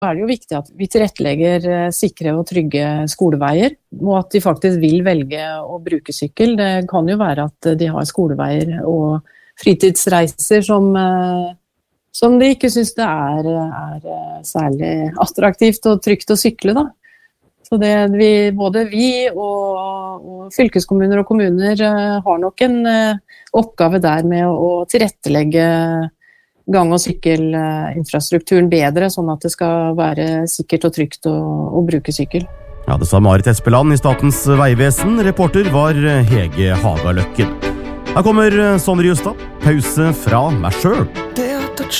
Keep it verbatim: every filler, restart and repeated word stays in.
er det jo viktig at vi tilrettelegger sikre og trygge skoleveier, og at de faktisk vil velge å bruke sykkel. Det kan jo være at de har skoleveier og fritidsreiser som, som de ikke synes det er, er særlig attraktivt og trygt å sykle, da. Så det, vi, både vi og, og fylkeskommuner og kommuner har nok en oppgave der med å tilrettelegge gang- og sykkelinfrastrukturen bedre, sånn at det skal være sikkert og trygt å, å bruke sykkel. Ja, det sa Marit Espeland i Statens vegvesen. Reporter var Hege Hagaløkken. Her kommer Sondre Justad. Pause fra meg selv.